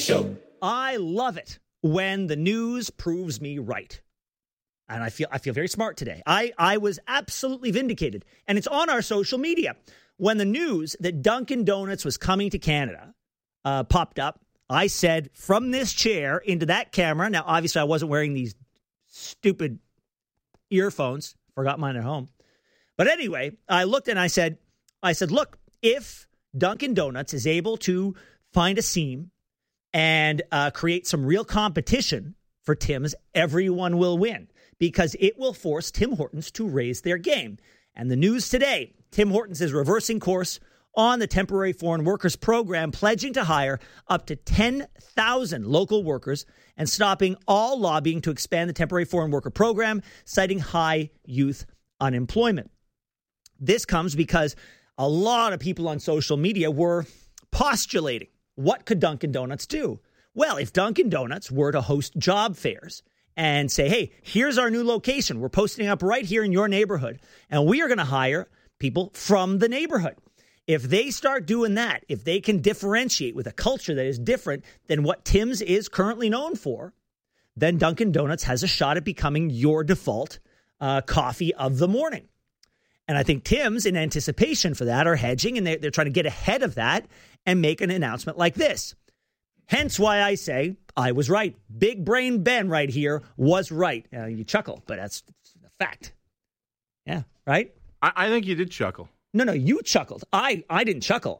Show. I love it when the news proves me right. And I feel very smart today. I was absolutely vindicated. And it's on our social media. When the news that Dunkin' Donuts was coming to Canada popped up, I said from this chair into that camera. Now, obviously, I wasn't wearing these stupid earphones. Forgot mine at home. But anyway, I looked and I said, look, if Dunkin' Donuts is able to find a seam and create some real competition for Tim's, everyone will win because it will force Tim Hortons to raise their game. And the news today, Tim Hortons is reversing course on the temporary foreign workers program, pledging to hire up to 10,000 local workers and stopping all lobbying to expand the temporary foreign worker program, citing high youth unemployment. This comes because a lot of people on social media were postulating, what could Dunkin' Donuts do? Well, if Dunkin' Donuts were to host job fairs and say, hey, here's our new location. We're posting up right here in your neighborhood, and we are going to hire people from the neighborhood. If they start doing that, if they can differentiate with a culture that is different than what Tim's is currently known for, then Dunkin' Donuts has a shot at becoming your default coffee of the morning. And I think Tim's, in anticipation for that, are hedging, and they're trying to get ahead of that and make an announcement like this. Hence why I say I was right. Big Brain Ben right here was right. You chuckle, but that's a fact. Yeah, right? I think you did chuckle. No, you chuckled. I didn't chuckle.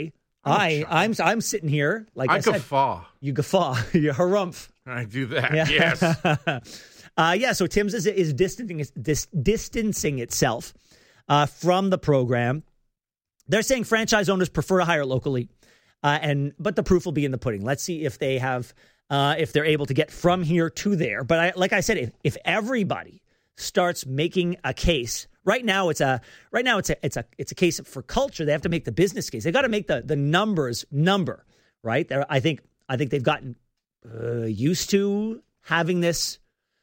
I'm sitting here like I said. Guffaw. You guffaw. You harumph. I do that. Yeah. Yes. So Tim's is distancing itself from the program. They're saying franchise owners prefer to hire locally, but the proof will be in the pudding. Let's see if they have, if they're able to get from here to there. But like I said, if everybody starts making a case. Right now, it's a case for culture. They have to make the business case. They got to make the numbers number, right? I think they've gotten used to having this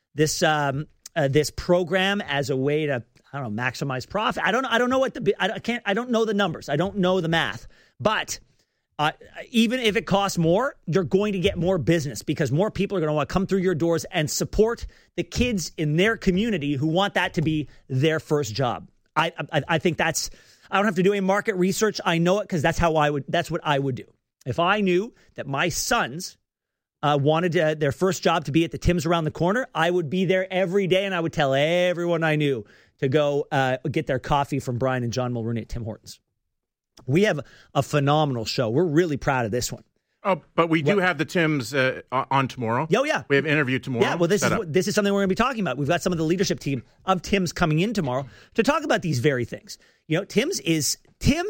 program as a way to maximize profit. I don't know I don't know the numbers. I don't know the math, but. Even if it costs more, you're going to get more business because more people are going to want to come through your doors and support the kids in their community who want that to be their first job. I think I don't have to do any market research. I know it because that's what I would do. If I knew that my sons wanted their first job to be at the Tim's around the corner, I would be there every day and I would tell everyone I knew to go get their coffee from Brian and John Mulrooney at Tim Hortons. We have a phenomenal show. We're really proud of this one. Oh, but we do have the Tims on tomorrow. Oh, yeah. We have an interview tomorrow. Yeah, well, this is something we're going to be talking about. We've got some of the leadership team of Tims coming in tomorrow to talk about these very things. You know, Tims is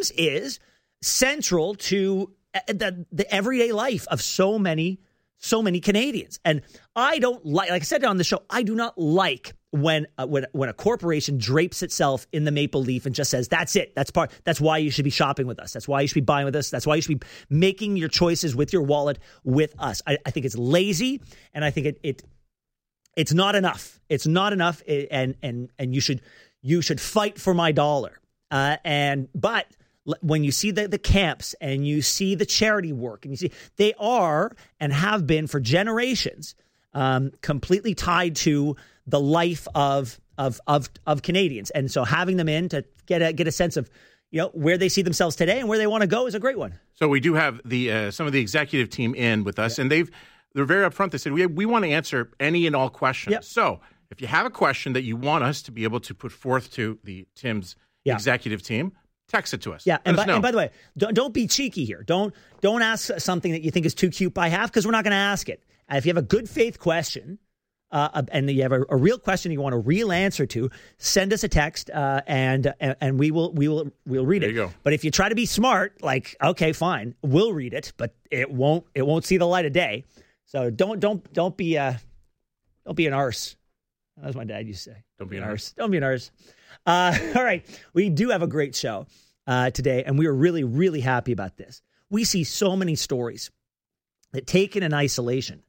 central to the everyday life of so many Canadians. And I don't like I said on the show, I do not like when a corporation drapes itself in the maple leaf and just says, that's it. That's why you should be shopping with us. That's why you should be buying with us. That's why you should be making your choices with your wallet with us. I think it's lazy, and I think it's not enough. It's not enough, and you should fight for my dollar. But when you see the camps and you see the charity work and you see they are and have been for generations completely tied to the life of Canadians. And so having them in to get a sense of, where they see themselves today and where they want to go is a great one. So we do have some of the executive team in with us, and they're very upfront. They said, we want to answer any and all questions. Yep. So if you have a question that you want us to be able to put forth to the Tim's executive team, text it to us. Yeah, and by the way, don't be cheeky here. Don't ask something that you think is too cute by half, because we're not going to ask it. If you have a good faith question, and you have a real question you want a real answer to, send us a text, and we'll read it. There you go. But if you try to be smart, like, okay, fine, we'll read it, but it won't see the light of day. So don't be an arse. That's what my dad used to say. Don't be an arse. Don't be an arse. All right, we do have a great show today, and we are really, really happy about this. We see so many stories that, taken in isolation,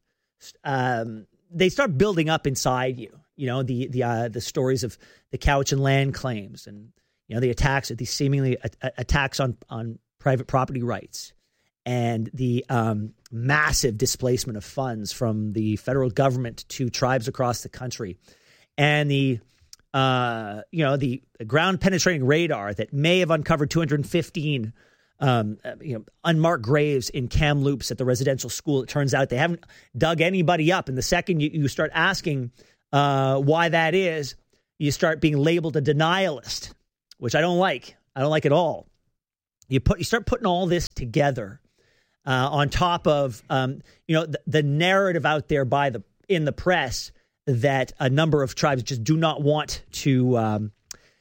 they start building up inside you. The stories of the couch and land claims, and the attacks, these seemingly attacks on private property rights, and the massive displacement of funds from the federal government to tribes across the country, and the ground penetrating radar that may have uncovered 215 unmarked graves in Kamloops at the residential school. It turns out they haven't dug anybody up. And the second you start asking why that is, you start being labeled a denialist, which I don't like. I don't like at all. You start putting all this together on top of the narrative out there in the press that a number of tribes just do not want to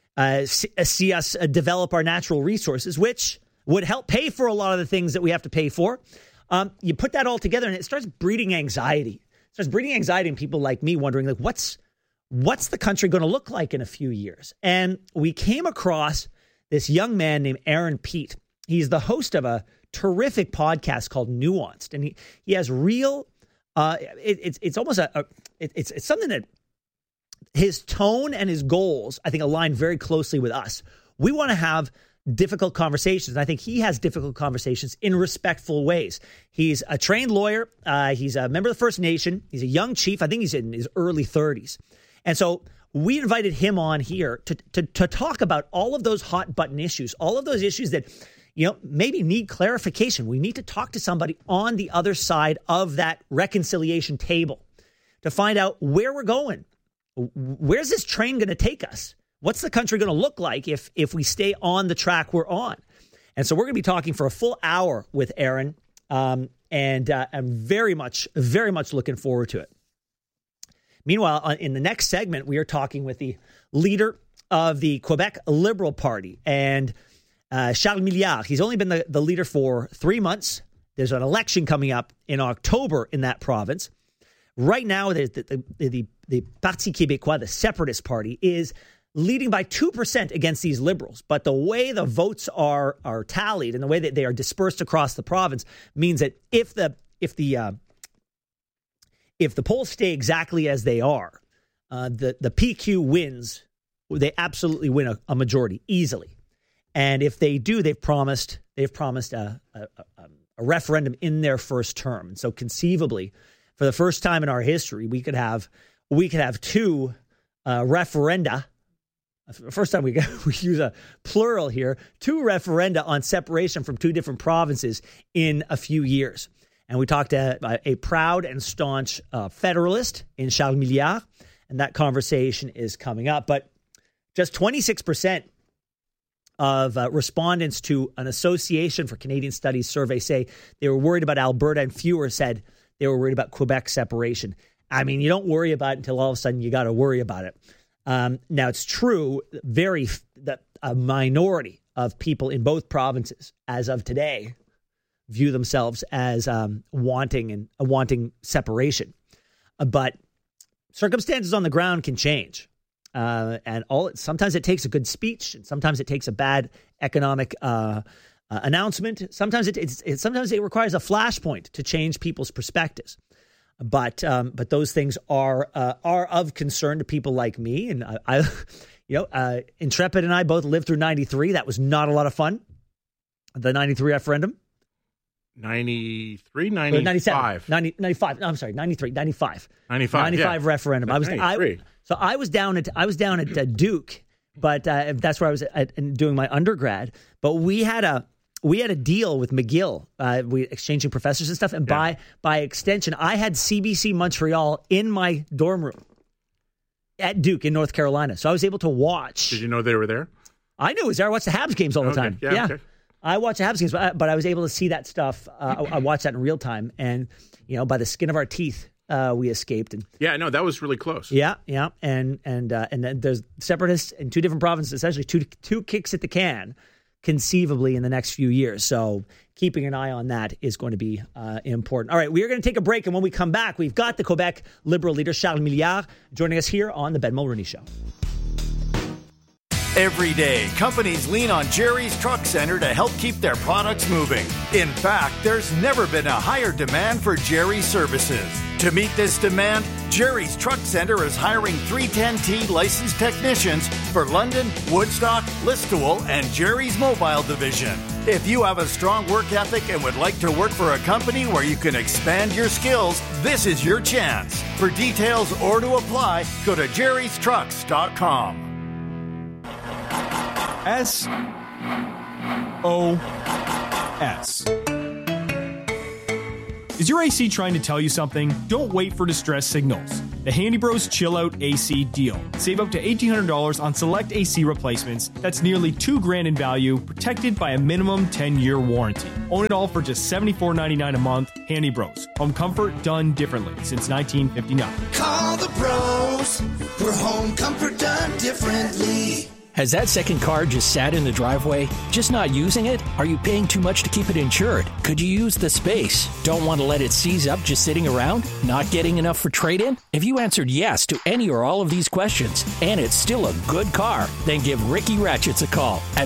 see us develop our natural resources, which would help pay for a lot of the things that we have to pay for. You put that all together and it starts breeding anxiety. It starts breeding anxiety in people like me wondering, like, what's the country going to look like in a few years? And we came across this young man named Aaron Peat. He's the host of a terrific podcast called Nuanced. And he has real, it's almost it's something that his tone and his goals, I think, align very closely with us. We want to have difficult conversations. And I think he has difficult conversations in respectful ways. He's a trained lawyer. He's a member of the First Nation. He's a young chief. I think he's in his early 30s. And so we invited him on here to talk about all of those hot button issues, all of those issues that, maybe need clarification. We need to talk to somebody on the other side of that reconciliation table to find out where we're going. Where's this train going to take us? What's the country going to look like if we stay on the track we're on? And so we're going to be talking for a full hour with Aaron, and I'm very much looking forward to it. Meanwhile, in the next segment, we are talking with the leader of the Quebec Liberal Party, and Charles Milliard. He's only been the leader for 3 months. There's an election coming up in October in that province. Right now, there's the Parti Québécois, the Separatist Party, is leading by 2% against these Liberals. But the way the votes are tallied and the way that they are dispersed across the province means that if the polls stay exactly as they are, the PQ wins. They absolutely win a majority easily. And if they do, they've promised a referendum in their first term. And so conceivably, for the first time in our history, we could have two referenda. First time we use a plural here, two referenda on separation from two different provinces in a few years. And we talked to a proud and staunch federalist in Charles Milliard, and that conversation is coming up. But just 26% of respondents to an Association for Canadian Studies survey say they were worried about Alberta, and fewer said they were worried about Quebec separation. I mean, you don't worry about it until all of a sudden you got to worry about it. Now, it's true that a minority of people in both provinces, as of today, view themselves as wanting separation. But circumstances on the ground can change. And sometimes it takes a good speech, and sometimes it takes a bad economic announcement. Sometimes it requires a flashpoint to change people's perspectives. But those things are of concern to people like me. And Intrepid and I both lived through 93. That was not a lot of fun. The 93 referendum. 93, 95. 95. No, I'm sorry, 93, 95. 95 yeah. Referendum. I was down at Duke, but that's where I was doing my undergrad. But we had a deal with McGill. We exchanging professors and stuff, and by extension, I had CBC Montreal in my dorm room at Duke in North Carolina. So I was able to watch. Did you know they were there? I knew it was there. I watched the Habs games all the time. Yeah. Okay. I watch the Habs games, but I was able to see that stuff. I watched that in real time, and by the skin of our teeth, we escaped. And that was really close. Yeah, and then there's separatists in two different provinces, essentially two kicks at the can, conceivably in the next few years. So keeping an eye on that is going to be important. All right, we are going to take a break, and when we come back, we've got the Quebec Liberal leader Charles Milliard joining us here on the Ben Mulroney Show. Every day, companies lean on Jerry's Truck Center to help keep their products moving. In fact, there's never been a higher demand for Jerry's services. To meet this demand, Jerry's Truck Center is hiring 310T licensed technicians for London, Woodstock, Listowel, and Jerry's Mobile Division. If you have a strong work ethic and would like to work for a company where you can expand your skills, this is your chance. For details or to apply, go to jerrystrucks.com. SOS. Is your AC trying to tell you something? Don't wait for distress signals. The Handy Bros Chill Out AC deal. Save up to $1,800 on select AC replacements. That's nearly $2,000 in value, protected by a minimum 10-year warranty. Own it all for just $74.99 a month. Handy Bros. Home comfort done differently since 1959. Call the pros for home comfort done differently. Has that second car just sat in the driveway? Just not using it? Are you paying too much to keep it insured? Could you use the space? Don't want to let it seize up just sitting around? Not getting enough for trade-in? If you answered yes to any or all of these questions, and it's still a good car, then give Ricky Ratchets a call at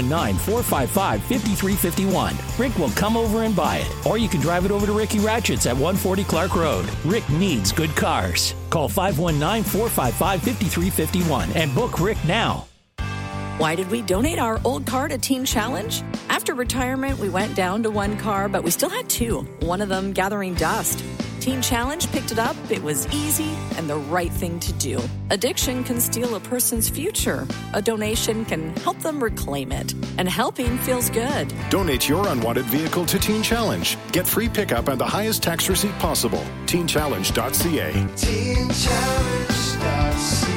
519-455-5351. Rick will come over and buy it. Or you can drive it over to Ricky Ratchets at 140 Clark Road. Rick needs good cars. Call 519-455-5351 and book Rick now. Why did we donate our old car to Teen Challenge? After retirement, we went down to one car, but we still had two, one of them gathering dust. Teen Challenge picked it up. It was easy and the right thing to do. Addiction can steal a person's future. A donation can help them reclaim it. And helping feels good. Donate your unwanted vehicle to Teen Challenge. Get free pickup and the highest tax receipt possible. TeenChallenge.ca. TeenChallenge.ca.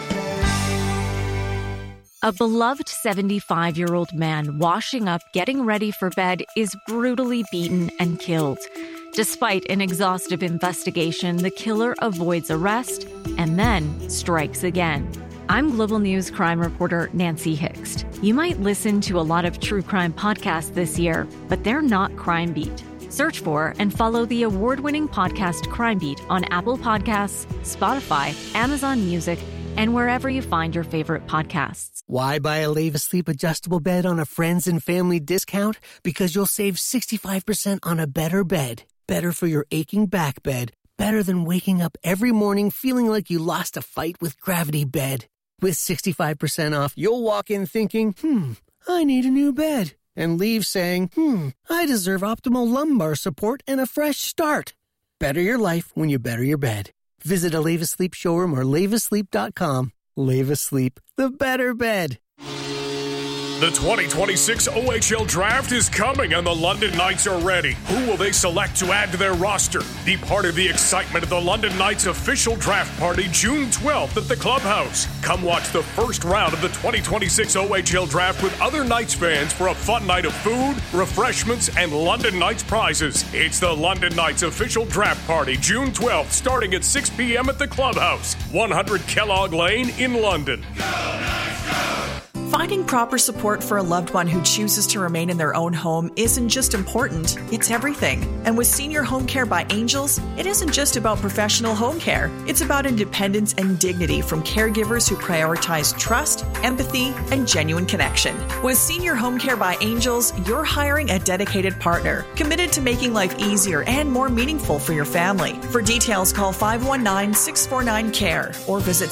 A beloved 75-year-old man washing up, getting ready for bed, is brutally beaten and killed. Despite an exhaustive investigation, the killer avoids arrest and then strikes again. I'm Global News crime reporter Nancy Hixt. You might listen to a lot of true crime podcasts this year, but they're not Crime Beat. Search for and follow the award-winning podcast Crime Beat on Apple Podcasts, Spotify, Amazon Music, and wherever you find your favorite podcasts. Why buy a Leva Sleep adjustable bed on a friends and family discount? Because you'll save 65% on a better bed. Better for your aching back bed. Better than waking up every morning feeling like you lost a fight with Gravity Bed. With 65% off, you'll walk in thinking, I need a new bed. And leave saying, I deserve optimal lumbar support and a fresh start. Better your life when you better your bed. Visit a Leva Sleep showroom or levasleep.com. Leva Sleep, the better bed. The 2026 OHL Draft is coming and the London Knights are ready. Who will they select to add to their roster? Be part of the excitement of the London Knights official draft party June 12th at the Clubhouse. Come watch the first round of the 2026 OHL Draft with other Knights fans for a fun night of food, refreshments, and London Knights prizes. It's the London Knights official draft party June 12th starting at 6 p.m. at the Clubhouse, 100 Kellogg Lane in London. Go Knights, go! Finding proper support for a loved one who chooses to remain in their own home isn't just important, it's everything. And with Senior Home Care by Angels, it isn't just about professional home care. It's about independence and dignity from caregivers who prioritize trust, empathy, and genuine connection. With Senior Home Care by Angels, you're hiring a dedicated partner, committed to making life easier and more meaningful for your family. For details, call 519-649-CARE or visit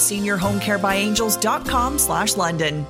seniorhomecarebyangels.com/London.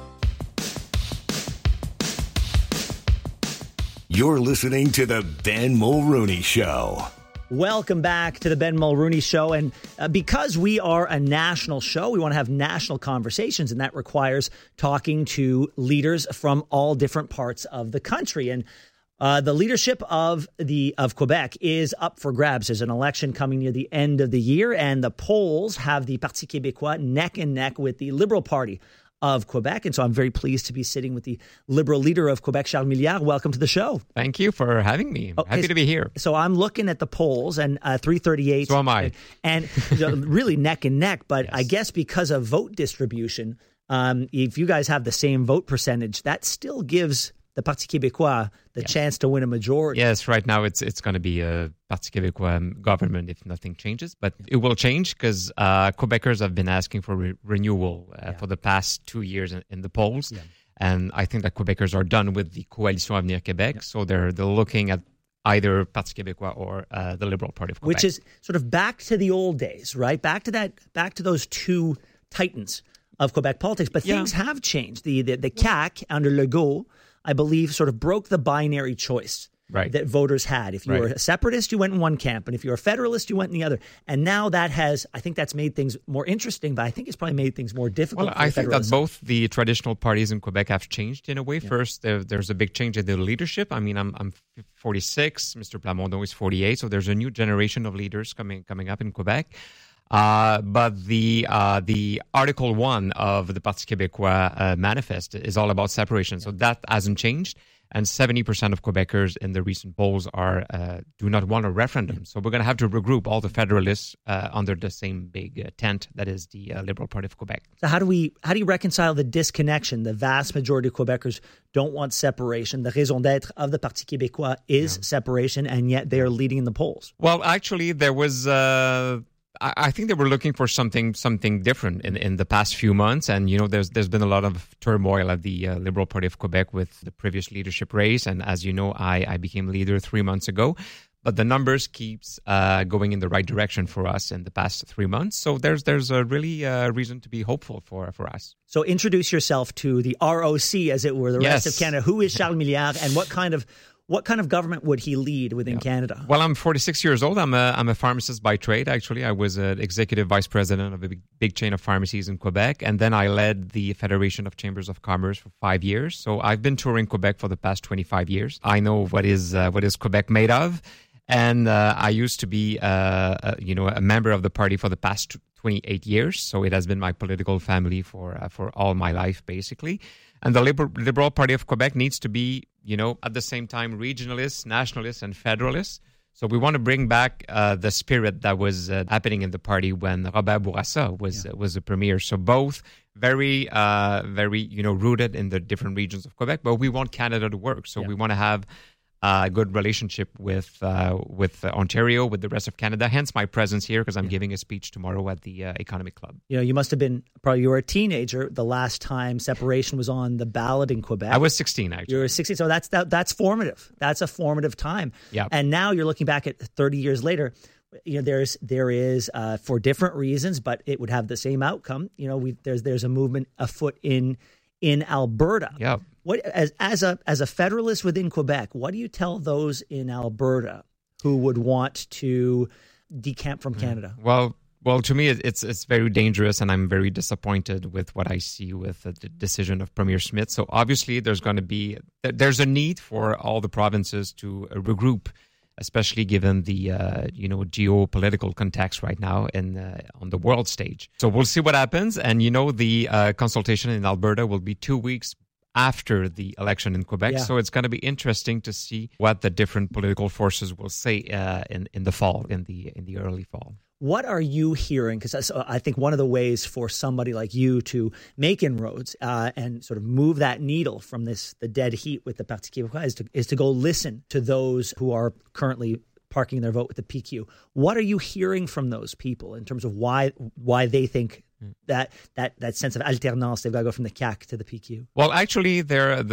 You're listening to the Ben Mulrooney Show. Welcome back to the Ben Mulrooney Show. And because we are a national show, we want to have national conversations, and that requires talking to leaders from all different parts of the country. And the leadership of Quebec is up for grabs. There's an election coming near the end of the year, and the polls have the Parti Québécois neck and neck with the Liberal Party of Quebec. And so I'm very pleased to be sitting with the Liberal leader of Quebec, Charles Milliard. Welcome to the show. Thank you for having me. I'm happy to be here. So I'm looking at the polls, and 338. So am I. And really neck and neck. But yes. I guess because of vote distribution, if you guys have the same vote percentage, that still gives the Parti Québécois the chance to win a majority. Yes, right now it's going to be a Parti Québécois government if nothing changes. But it will change because Quebecers have been asking for renewal for the past 2 years in the polls. Yeah. And I think that Quebecers are done with the Coalition Avenir Québec. Yeah. So they're looking at either Parti Québécois or the Liberal Party of Quebec. Which is sort of back to the old days, right? Back to those two titans of Quebec politics. But things have changed. The CAQ under Legault I believe, sort of broke the binary choice that voters had. If you were a separatist, you went in one camp. And if you were a federalist, you went in the other. And now I think that's made things more interesting, but I think it's probably made things more difficult. Well, I think that both the traditional parties in Quebec have changed in a way. Yeah. First, there's a big change in the leadership. I mean, I'm 46, Mr. Plamondon is 48, so there's a new generation of leaders coming up in Quebec. But the Article 1 of the Parti Québécois manifest is all about separation. So that hasn't changed. And 70% of Quebecers in the recent polls do not want a referendum. So we're going to have to regroup all the federalists under the same big tent that is the Liberal Party of Quebec. So how do you reconcile the disconnection? The vast majority of Quebecers don't want separation. The raison d'être of the Parti Québécois is separation, and yet they are leading in the polls. Well, actually, there was... I think they were looking for something different in the past few months, and there's been a lot of turmoil at the Liberal Party of Quebec with the previous leadership race, and as you know, I became leader 3 months ago, but the numbers keeps going in the right direction for us in the past 3 months. So there's a really reason to be hopeful for us. So introduce yourself to the ROC, as it were, the rest of Canada. Who is Charles Milliard, and what kind of government would he lead within Canada? Well, I'm 46 years old. I'm a pharmacist by trade, actually. I was an executive vice president of a big chain of pharmacies in Quebec, and then I led the Federation of Chambers of Commerce for 5 years. So I've been touring Quebec for the past 25 years. I know what is Quebec made of, and I used to be a member of the party for the past 28 years. So it has been my political family for all my life, basically. And the Liberal Party of Quebec needs to be, at the same time, regionalist, nationalist, and federalist. So we want to bring back the spirit that was happening in the party when Robert Bourassa was the premier. So both very rooted in the different regions of Quebec, but we want Canada to work. So we want to have a good relationship with Ontario, with the rest of Canada. Hence my presence here, because I'm giving a speech tomorrow at the Economic Club. You must have been you were a teenager the last time separation was on the ballot in Quebec. I was 16, actually. You were 16, so that's formative. That's a formative time. Yeah. And now you're looking back at 30 years later. There is for different reasons, but it would have the same outcome. There's a movement afoot in Alberta. Yeah. What as a federalist within Quebec, what do you tell those in Alberta who would want to decamp from Canada? Well, to me, it's very dangerous, and I'm very disappointed with what I see with the decision of Premier Smith. So obviously, there's a need for all the provinces to regroup, especially given the geopolitical context right now on the world stage. So we'll see what happens, and the consultation in Alberta will be 2 weeks after the election in Quebec. So it's going to be interesting to see what the different political forces will say in the fall, in the early fall. What are you hearing? Because I think one of the ways for somebody like you to make inroads and sort of move that needle from the dead heat with the Parti Québécois is to go listen to those who are currently parking their vote with the PQ. What are you hearing from those people in terms of why they think that sense of alternance, they've got to go from the CAQ to the PQ? Well, actually,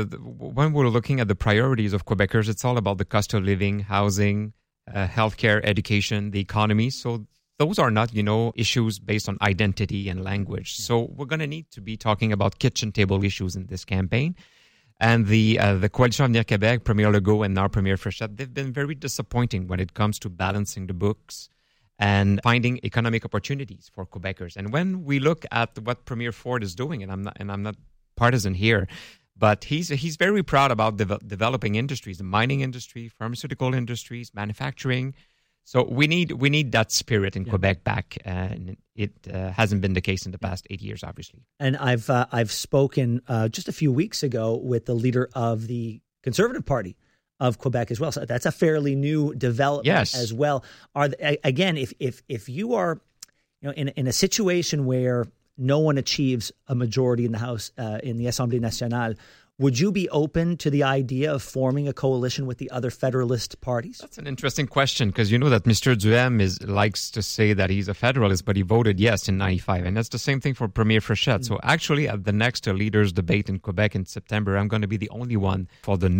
when we're looking at the priorities of Quebecers, it's all about the cost of living, housing, healthcare, education, the economy. So those are not, issues based on identity and language. Yeah. So we're going to need to be talking about kitchen table issues in this campaign. And the Coalition Avenir Québec, Premier Legault, and now Premier Fréchette, they've been very disappointing when it comes to balancing the books and finding economic opportunities for Quebecers. And when we look at what Premier Ford is doing, and I'm not partisan here, but he's very proud about developing industries, the mining industry, pharmaceutical industries, manufacturing. So we need that spirit in Quebec back, and it hasn't been the case in the past 8 years, obviously. And I've spoken just a few weeks ago with the leader of the Conservative Party of Quebec as well. So that's a fairly new development as well. Again, if you are in a situation where no one achieves a majority in the House in the Assemblée Nationale, would you be open to the idea of forming a coalition with the other Federalist parties? That's an interesting question, because you know that Mr. Duhem likes to say that he's a Federalist, but he voted yes in 95. And that's the same thing for Premier Fréchette. So actually, at the next leaders' debate in Quebec in September, I'm going to be the only one for the no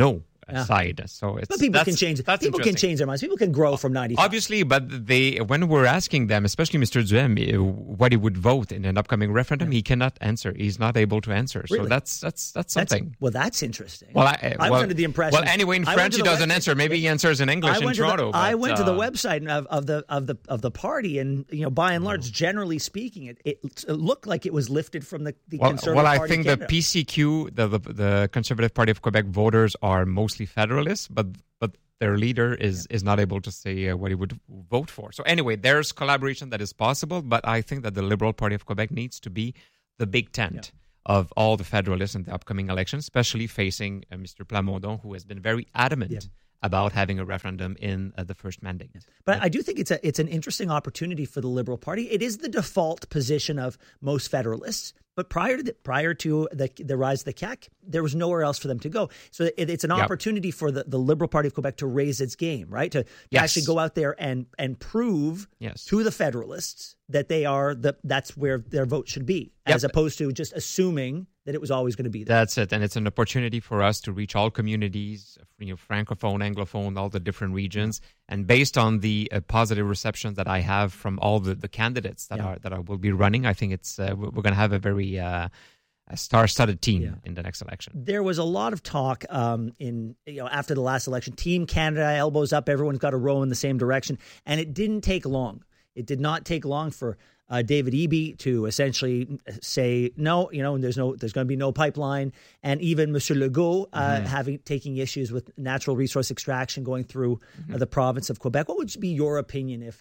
side. So but people can change. People can change their minds. People can grow from 95. Obviously, but when we're asking them, especially Mr. Duhem, what he would vote in an upcoming referendum, he cannot answer. He's not able to answer. Really? So that's something. That's interesting. Well, I was under the impression. Well, anyway, in French he doesn't answer. Maybe he answers in English in Toronto. I went to the website of the party, and by and large, generally speaking, it looked like it was lifted from the Conservative Party. Well, I think the PCQ, the Conservative Party of Quebec voters are mostly Federalists, but their leader is not able to say what he would vote for. So anyway, there's collaboration that is possible, but I think that the Liberal Party of Quebec needs to be the big tent of all the Federalists in the upcoming election, especially facing Mr. Plamondon, who has been very adamant about having a referendum in the first mandate. But I do think it's an interesting opportunity for the Liberal Party. It is the default position of most Federalists. But prior to the rise of the CAQ, there was nowhere else for them to go. So it's an opportunity for the Liberal Party of Quebec to raise its game, right? To actually go out there and prove to the Federalists that that's where their vote should be, as opposed to just assuming that it was always going to be there. That's it. And it's an opportunity for us to reach all communities, Francophone, Anglophone, all the different regions. And based on the positive reception that I have from all the candidates that I will be running, I think it's we're going to have a very a star-studded team in the next election. There was a lot of talk after the last election. Team Canada, elbows up, everyone's got to row in the same direction, and it didn't take long. It did not take long for David Eby to essentially say no. There's going to be no pipeline, and even Monsieur Legault taking issues with natural resource extraction going through the province of Quebec. What would be your opinion if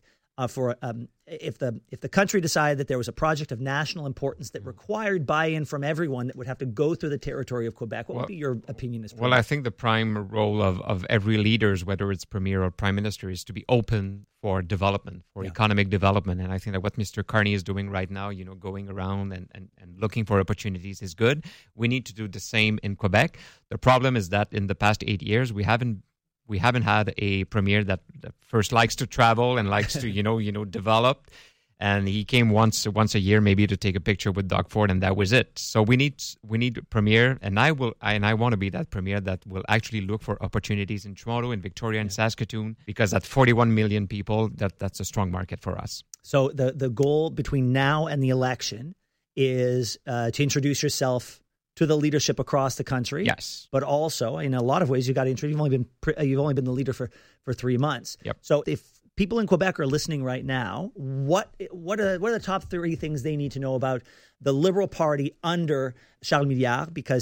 the country decided that there was a project of national importance that required buy-in from everyone that would have to go through the territory of Quebec? What would be your opinion as Well, I think the prime role of every leader, whether it's premier or prime minister, is to be open for development, for economic development. And I think that what Mr. Carney is doing right now, going around and looking for opportunities is good. We need to do the same in Quebec. The problem is that in the past 8 years, we haven't had a premier that first likes to travel and likes to develop, and he came once a year maybe to take a picture with Doug Ford, and that was it. So we need a premier, and I want to be that premier that will actually look for opportunities in Toronto, in Victoria, and Saskatoon, because at 41 million people, that's a strong market for us. So the goal between now and the election is to introduce yourself to the leadership across the country. Yes. But also, in a lot of ways, you've got to introduce. You've only been the leader for 3 months. Yep. So if people in Quebec are listening right now, what are the top 3 things they need to know about the Liberal Party under Charles Milliard, because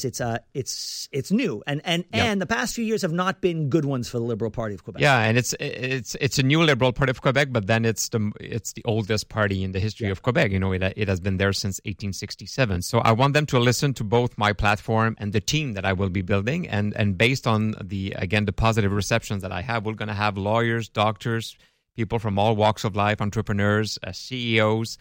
it's new and the past few years have not been good ones for the Liberal Party of Quebec. Yeah, and it's a new Liberal Party of Quebec, but then it's the oldest party in the history of Quebec. It has been there since 1867. So I want them to listen to both my platform and the team that I will be building, and based on the positive receptions that I have, we're going to have lawyers, doctors, people from all walks of life, entrepreneurs, CEOs.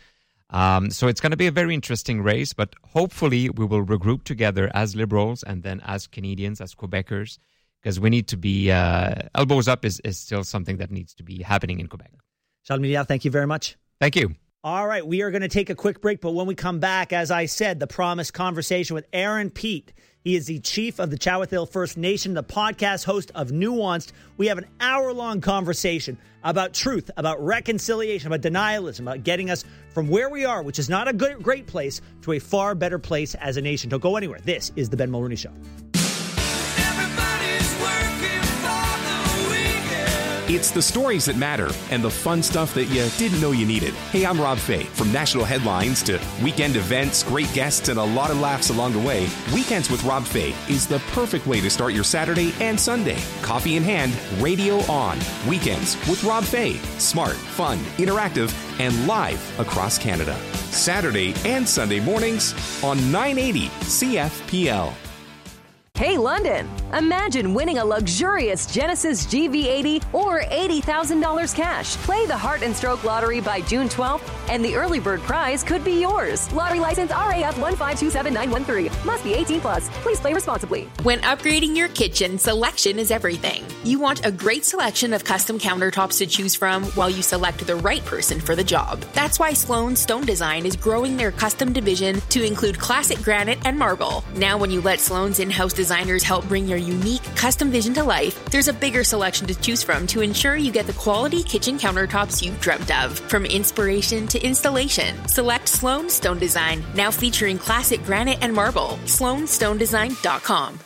So it's going to be a very interesting race, but hopefully we will regroup together as Liberals and then as Canadians, as Quebecers, because we need to be elbows up is still something that needs to be happening in Quebec. Charles Milliard, thank you very much. Thank you. All right, we are going to take a quick break, but when we come back, as I said, the promised conversation with Aaron Peat. He is the chief of the Chawathill First Nation, the podcast host of Nuanced. We have an hour-long conversation about truth, about reconciliation, about denialism, about getting us from where we are, which is not a great place, to a far better place as a nation. Don't go anywhere. This is The Ben Mulroney Show. It's the stories that matter and the fun stuff that you didn't know you needed. Hey, I'm Rob Fay. From national headlines to weekend events, great guests, and a lot of laughs along the way, Weekends with Rob Fay is the perfect way to start your Saturday and Sunday. Coffee in hand, radio on. Weekends with Rob Fay. Smart, fun, interactive, and live across Canada. Saturday and Sunday mornings on 980 CFPL. Hey, London! Imagine winning a luxurious Genesis GV80 or $80,000 cash. Play the Heart and Stroke Lottery by June 12th, and the early bird prize could be yours. Lottery license RAF 1527913. Must be 18 plus. Please play responsibly. When upgrading your kitchen, selection is everything. You want a great selection of custom countertops to choose from while you select the right person for the job. That's why Sloan Stone Design is growing their custom division to include classic granite and marble. Now, when you let Sloan's in-house design designers help bring your unique, custom vision to life, there's a bigger selection to choose from to ensure you get the quality kitchen countertops you've dreamt of. From inspiration to installation, select Sloan Stone Design, now featuring classic granite and marble. SloanStoneDesign.com.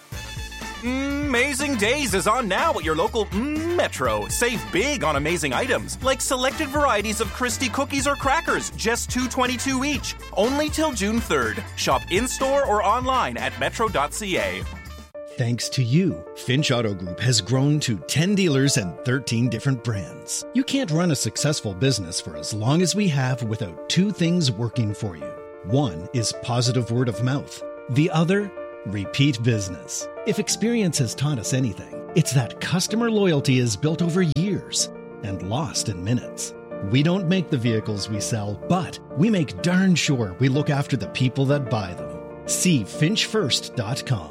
Amazing Days is on now at your local Metro. Save big on amazing items, like selected varieties of Christie cookies or crackers, just $2.22 each. Only till June 3rd. Shop in-store or online at metro.ca. Thanks to you, Finch Auto Group has grown to 10 dealers and 13 different brands. You can't run a successful business for as long as we have without two things working for you. One is positive word of mouth. The other, repeat business. If experience has taught us anything, it's that customer loyalty is built over years and lost in minutes. We don't make the vehicles we sell, but we make darn sure we look after the people that buy them. See finchfirst.com.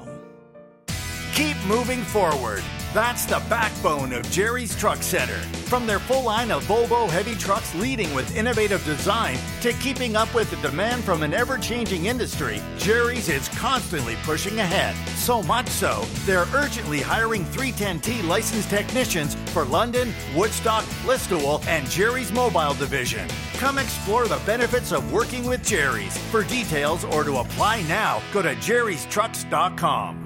Keep moving forward. That's the backbone of Jerry's Truck Center. From their full line of Volvo heavy trucks leading with innovative design to keeping up with the demand from an ever-changing industry, Jerry's is constantly pushing ahead. So much so, they're urgently hiring 310T licensed technicians for London, Woodstock, Listowel, and Jerry's Mobile Division. Come explore the benefits of working with Jerry's. For details or to apply now, go to jerrystrucks.com.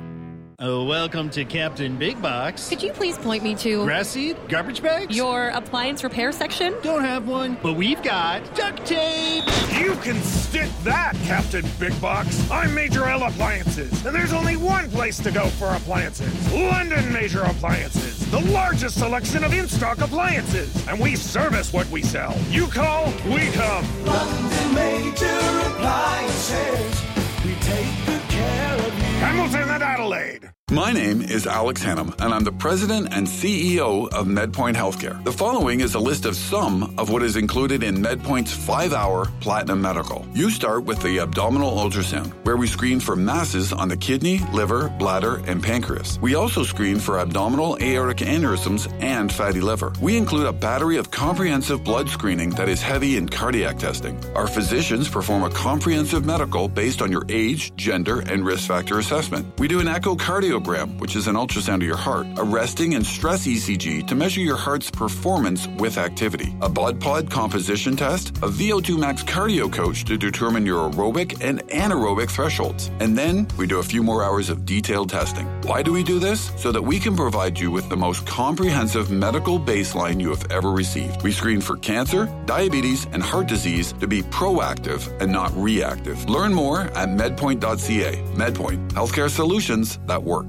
Welcome to Captain Big Box. Could you please point me to... Grass seed? Garbage bags? Your appliance repair section? Don't have one, but we've got duct tape. You can stick that, Captain Big Box. I'm Major L Appliances, and there's only one place to go for appliances. London Major Appliances, the largest selection of in-stock appliances. And we service what we sell. You call, we come. London Major Appliances. We take good care of you. Hamilton and Adelaide. My name is Alex Hannum, and I'm the president and CEO of MedPoint Healthcare. The following is a list of some of what is included in MedPoint's 5-hour Platinum Medical. You start with the abdominal ultrasound, where we screen for masses on the kidney, liver, bladder, and pancreas. We also screen for abdominal aortic aneurysms and fatty liver. We include a battery of comprehensive blood screening that is heavy in cardiac testing. Our physicians perform a comprehensive medical based on your age, gender, and risk factor assessment. We do an echocardiogram, which is an ultrasound of your heart, a resting and stress ECG to measure your heart's performance with activity, a BOD-POD composition test, a VO2 max cardio coach to determine your aerobic and anaerobic thresholds. And then we do a few more hours of detailed testing. Why do we do this? So that we can provide you with the most comprehensive medical baseline you have ever received. We screen for cancer, diabetes, and heart disease to be proactive and not reactive. Learn more at medpoint.ca. MedPoint, healthcare solutions that work.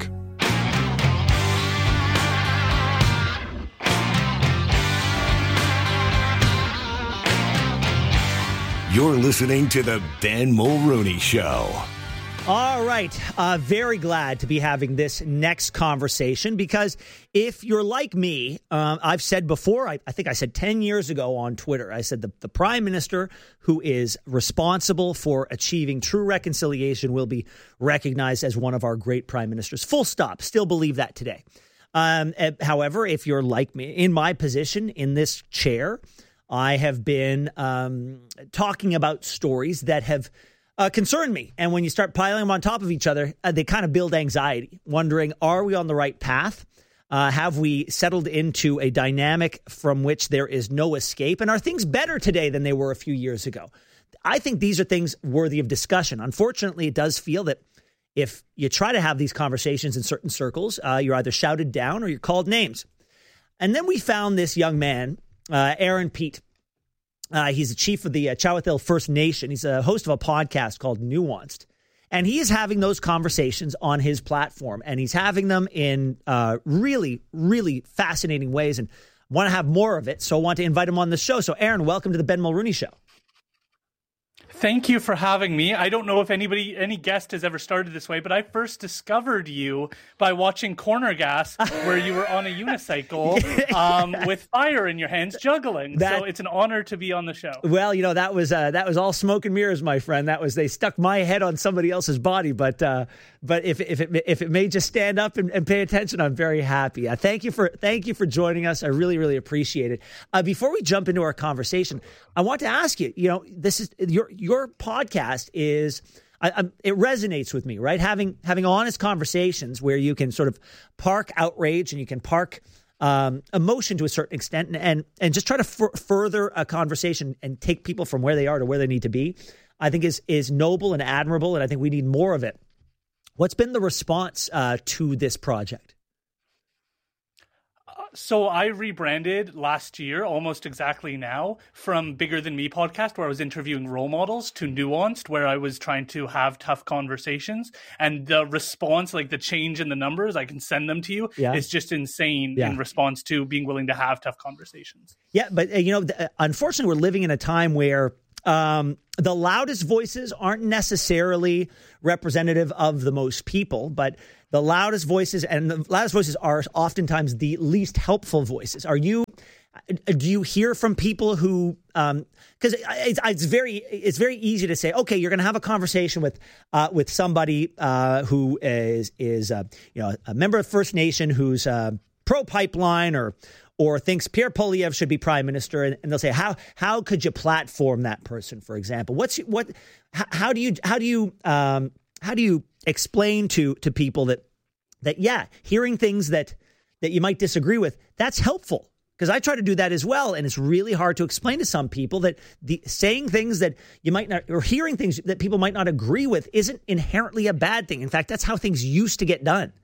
You're listening to the Ben Mulrooney Show. All right. Very glad to be having this next conversation because if you're like me, I've said before, I think I said 10 years ago on Twitter, I said the prime minister who is responsible for achieving true reconciliation will be recognized as one of our great prime ministers. Full stop. Still believe that today. However, if you're like me, in my position in this chair, I have been talking about stories that have concerned me. And when you start piling them on top of each other, they kind of build anxiety, wondering, are we on the right path? Have we settled into a dynamic from which there is no escape? And are things better today than they were a few years ago? I think these are things worthy of discussion. Unfortunately, it does feel that if you try to have these conversations in certain circles, you're either shouted down or you're called names. And then we found this young man, Aaron Pete. He's the chief of the Chowethel First Nation. He's a host of a podcast called Nuanced. And he is having those conversations on his platform. And he's having them in really, really fascinating ways. And I want to have more of it. So I want to invite him on the show. So Aaron, welcome to the Ben Mulrooney Show. Thank you for having me. I don't know if any guest has ever started this way, but I first discovered you by watching Corner Gas, where you were on a unicycle with fire in your hands, juggling. So it's an honor to be on the show. Well, you know, that was all smoke and mirrors, my friend. They stuck my head on somebody else's body, but if it made you stand up and pay attention, I'm very happy. Thank you for joining us. I really, really appreciate it. Before we jump into our conversation, I want to ask you. You know, this is your podcast is it resonates with me, right? Having honest conversations where you can sort of park outrage and you can park emotion to a certain extent and just try to further a conversation and take people from where they are to where they need to be, I think is noble and admirable, and I think we need more of it. What's been the response to this project? So I rebranded last year, almost exactly now, from Bigger Than Me podcast, where I was interviewing role models, to Nuanced, where I was trying to have tough conversations. And the response, like the change in the numbers, I can send them to you, is just insane in response to being willing to have tough conversations. Yeah, but unfortunately, we're living in a time where the loudest voices aren't necessarily representative of the most people, but the loudest voices are oftentimes the least helpful voices. Do you hear from people who, because it's very easy to say, okay, you're going to have a conversation with somebody who is a member of First Nation who's pro pipeline or thinks Pierre Poilievre should be prime minister, and they'll say, how could you platform that person, for example? How do you explain to people that hearing things that you might disagree with, that's helpful? Because I try to do that as well, and it's really hard to explain to some people that saying things that you might not, or hearing things that people might not agree with, isn't inherently a bad thing. In fact, that's how things used to get done.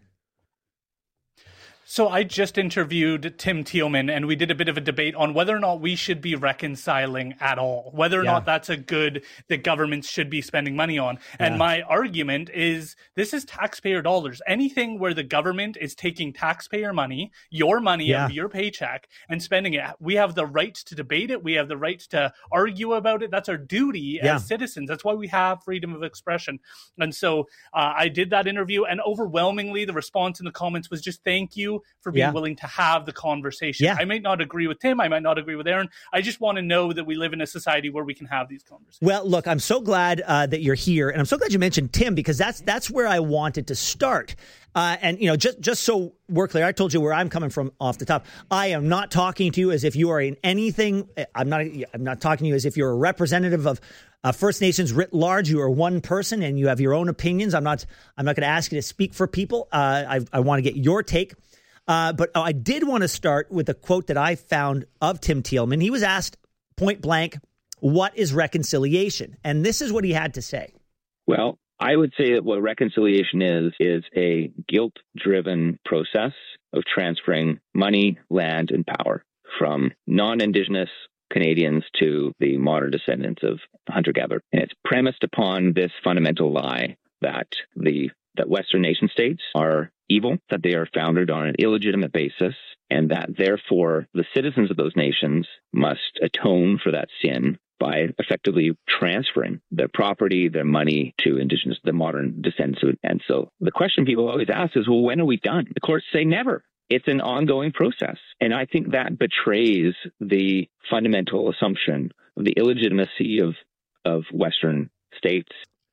So I just interviewed Tim Thielman, and we did a bit of a debate on whether or not we should be reconciling at all, whether or not that's a good that governments should be spending money on. And my argument is this is taxpayer dollars. Anything where the government is taking taxpayer money, your money out of your paycheck, and spending it, we have the right to debate it. We have the right to argue about it. That's our duty as citizens. That's why we have freedom of expression. And so I did that interview, and overwhelmingly the response in the comments was just thank you for being willing to have the conversation. I might not agree with Tim. I might not agree with Aaron. I just want to know that we live in a society where we can have these conversations. Well, look, I'm so glad that you're here, and I'm so glad you mentioned Tim, because that's where I wanted to start. And just so we're clear, I told you where I'm coming from off the top. I am not talking to you as if you are in anything. I'm not talking to you as if you're a representative of First Nations writ large. You are one person, and you have your own opinions. I'm not going to ask you to speak for people. I want to get your take. But I did want to start with a quote that I found of Tim Thielman. He was asked point blank, what is reconciliation? And this is what he had to say. Well, I would say that what reconciliation is a guilt-driven process of transferring money, land, and power from non-Indigenous Canadians to the modern descendants of hunter-gatherer. And it's premised upon this fundamental lie that Western nation states are evil, that they are founded on an illegitimate basis, and that therefore the citizens of those nations must atone for that sin by effectively transferring their property, their money to Indigenous, the modern descendants. And so the question people always ask is, well, when are we done? The courts say never. It's an ongoing process. And I think that betrays the fundamental assumption of the illegitimacy of Western states.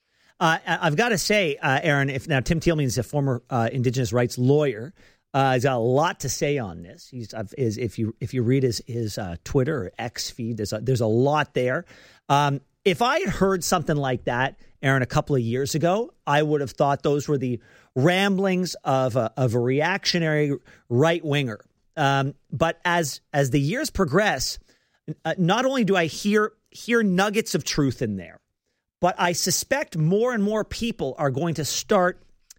I've got to say, Aaron, Tim Thielman is a former Indigenous rights lawyer. He's got a lot to say on this. If you read his Twitter or X feed, there's a lot there. If I had heard something like that, Aaron, a couple of years ago, I would have thought those were the ramblings of a reactionary right winger. But as the years progress, not only do I hear nuggets of truth in there, but I suspect more and more people are going to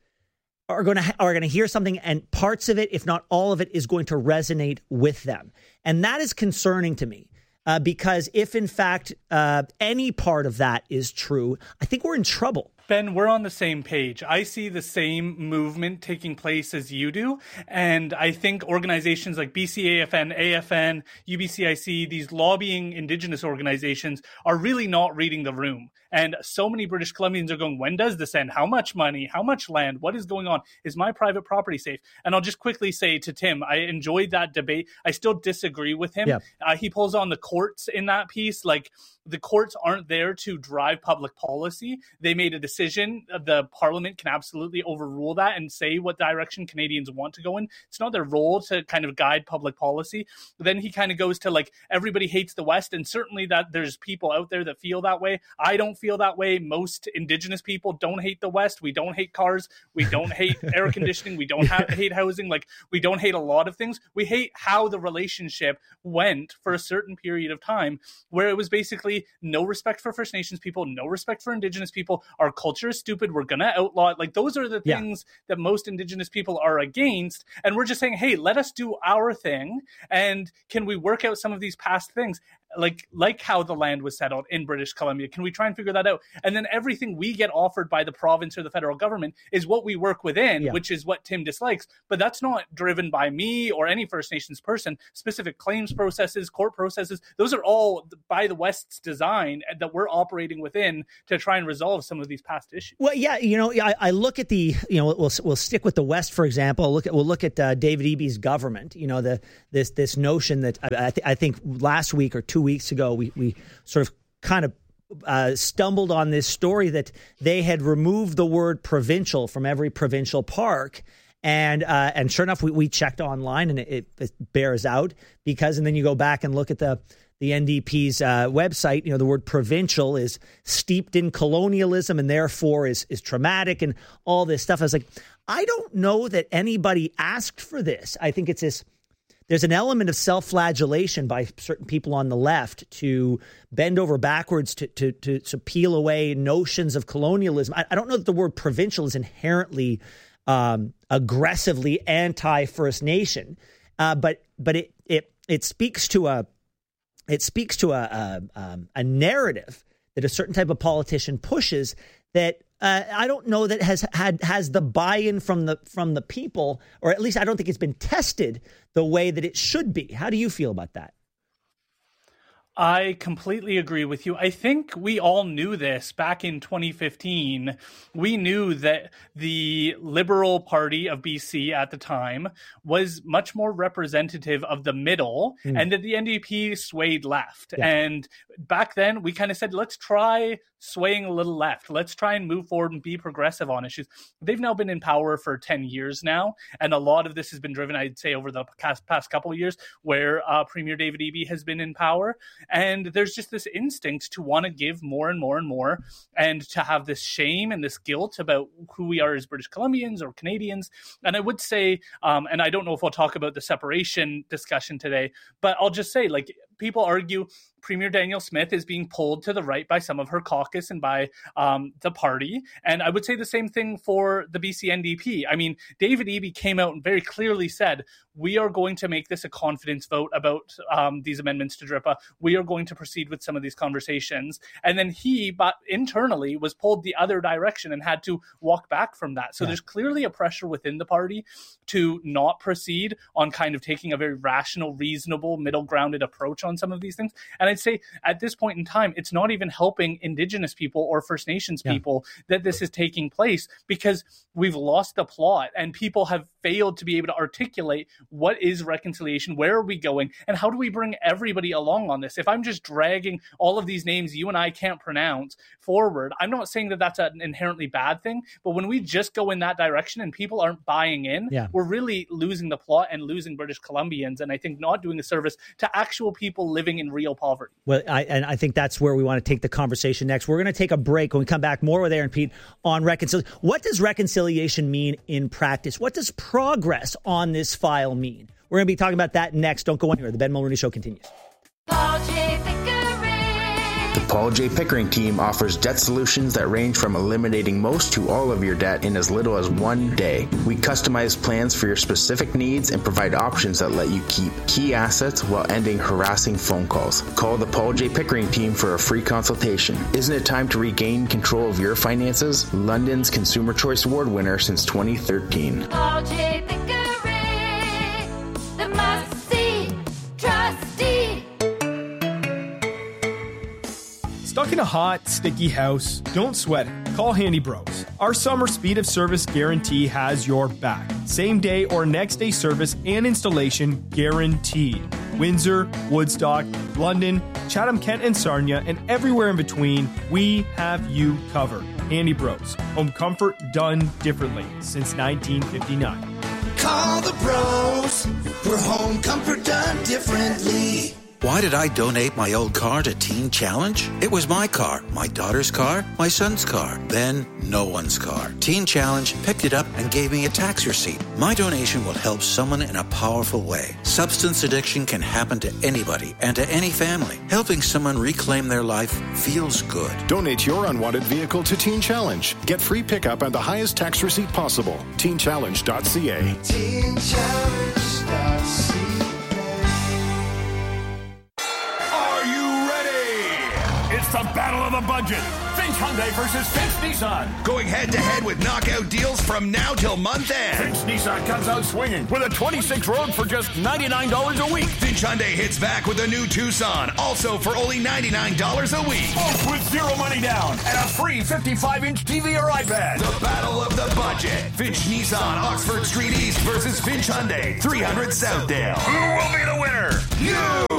hear something, and parts of it, if not all of it, is going to resonate with them. And that is concerning to me, because if in fact any part of that is true, I think we're in trouble. Ben, we're on the same page. I see the same movement taking place as you do. And I think organizations like BCAFN, AFN, UBCIC, these lobbying Indigenous organizations are really not reading the room. And so many British Columbians are going, when does this end? How much money? How much land? What is going on? Is my private property safe? And I'll just quickly say to Tim, I enjoyed that debate. I still disagree with him. Yeah. He pulls on the courts in that piece. Like, the courts aren't there to drive public policy. They made a decision decision. The Parliament can absolutely overrule that and say what direction Canadians want to go in. It's not their role to kind of guide public policy. Then he kind of goes to like, everybody hates the West, and certainly that there's people out there that feel that way. I don't feel that way. Most Indigenous people don't hate the West. We don't hate cars. We don't hate air conditioning. We don't hate housing. Like, we don't hate a lot of things. We hate how the relationship went for a certain period of time, where it was basically no respect for First Nations people, no respect for Indigenous people. Our culture is stupid. We're going to outlaw it. Like, those are the things that most Indigenous people are against. And we're just saying, hey, let us do our thing. And can we work out some of these past things? Like how the land was settled in British Columbia. Can we try and figure that out? And then everything we get offered by the province or the federal government is what we work within, which is what Tim dislikes. But that's not driven by me or any First Nations person. Specific claims processes, court processes, those are all by the West's design that we're operating within to try and resolve some of these past issues. Well, I look at the, we'll stick with the West, for example. We'll look at David Eby's government. This notion that I think last week or 2 weeks ago, we sort of kind of stumbled on this story that they had removed the word provincial from every provincial park. And sure enough, we checked online and it bears out and then you go back and look at the NDP's website. The word provincial is steeped in colonialism and therefore is traumatic and all this stuff. I was like, I don't know that anybody asked for this. I think it's this. There's an element of self-flagellation by certain people on the left to bend over backwards to peel away notions of colonialism. I don't know that the word provincial is inherently aggressively anti-First Nation, but it speaks to a narrative that a certain type of politician pushes that I don't know that has the buy-in from the people, or at least I don't think it's been tested the way that it should be. How do you feel about that? I completely agree with you. I think we all knew this back in 2015. We knew that the Liberal Party of BC at the time was much more representative of the middle and that the NDP swayed left. Yeah. And back then we kind of said, let's try swaying a little left. Let's try and move forward and be progressive on issues. They've now been in power for 10 years now. And a lot of this has been driven, I'd say, over the past couple of years where Premier David Eby has been in power. And there's just this instinct to want to give more and more and more, and to have this shame and this guilt about who we are as British Columbians or Canadians. And I would say, and I don't know if we'll talk about the separation discussion today, but I'll just say, like, people argue Premier Danielle Smith is being pulled to the right by some of her caucus and by the party. And I would say the same thing for the BC NDP. I mean, David Eby came out and very clearly said, we are going to make this a confidence vote about these amendments to DRIPA. We are going to proceed with some of these conversations. And then but internally was pulled the other direction and had to walk back from that. So there's clearly a pressure within the party to not proceed on kind of taking a very rational, reasonable, middle-grounded approach on some of these things. And I'd say at this point in time, it's not even helping Indigenous people or First Nations people that this is taking place, because we've lost the plot and people have failed to be able to articulate what is reconciliation, where are we going, and how do we bring everybody along on this. If I'm just dragging all of these names you and I can't pronounce forward, I'm not saying that that's an inherently bad thing, but when we just go in that direction and people aren't buying in, we're really losing the plot and losing British Columbians, and I think not doing a service to actual people living in real poverty. Well, I think that's where we want to take the conversation next. We're going to take a break. When we come back, more with Aaron Pete on reconciliation. What does reconciliation mean in practice? What does progress on this file mean? We're going to be talking about that next. Don't go anywhere. The Ben Mulroney Show continues. The Paul J. Pickering team offers debt solutions that range from eliminating most to all of your debt in as little as 1 day. We customize plans for your specific needs and provide options that let you keep key assets while ending harassing phone calls. Call the Paul J. Pickering team for a free consultation. Isn't it time to regain control of your finances? London's Consumer Choice Award winner since 2013. Paul J. Pickering, the must-see trustee. Stuck in a hot, sticky house? Don't sweat it. Call Handy Bros. Our summer speed of service guarantee has your back. Same day or next day service and installation guaranteed. Windsor, Woodstock, London, Chatham, Kent, and Sarnia, and everywhere in between, we have you covered. Handy Bros. Home comfort done differently since 1959. Call the bros for home comfort done differently. Why did I donate my old car to Teen Challenge? It was my car, my daughter's car, my son's car, then no one's car. Teen Challenge picked it up and gave me a tax receipt. My donation will help someone in a powerful way. Substance addiction can happen to anybody and to any family. Helping someone reclaim their life feels good. Donate your unwanted vehicle to Teen Challenge. Get free pickup and the highest tax receipt possible. TeenChallenge.ca. TeenChallenge.ca. It's the battle of the budget. Finch Hyundai versus Finch Nissan. Going head-to-head with knockout deals from now till month end. Finch Nissan comes out swinging with a 26 Rogue for just $99 a week. Finch Hyundai hits back with a new Tucson, also for only $99 a week. Both with zero money down and a free 55-inch TV or iPad. The battle of the budget. Finch Nissan, Oxford Street East versus Finch Hyundai, 300 Southdale. Who will be the winner? You!